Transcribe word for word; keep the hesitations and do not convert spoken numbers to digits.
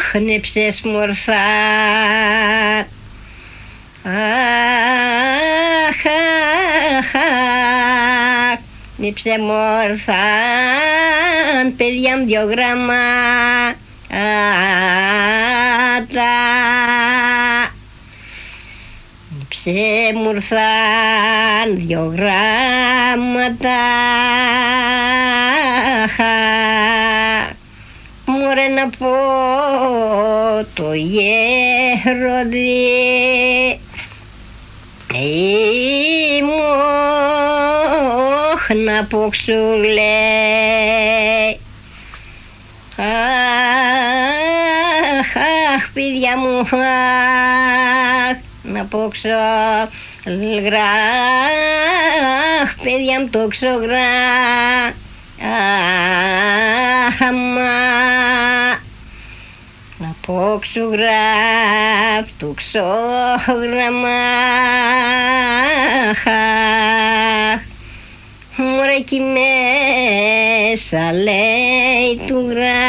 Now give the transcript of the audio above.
χνέψες μορθά. Αχ, αχ, αχ, νύψε μορθάν, παιδιά μου δυο γράμματα. Νύψε μορθάν, δυο γράμματα. Μωρέ να πω το γέροντι, μοχ να πω σου λέει. Αχ, αχ, παιδιά μου, αχ, να πω ξω γρά, αχ, παιδιά μου το ξω γρά. Άμα να πω ξου γράφ του ξόγραμμα. Μωρέ κι μέσα λέει του γράφ.